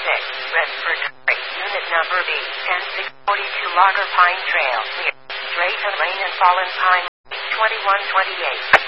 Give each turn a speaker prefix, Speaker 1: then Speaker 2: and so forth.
Speaker 1: Redford, unit number B10642 Logger Pine Trail, near Drayton Lane and Fallen Pine, 2128.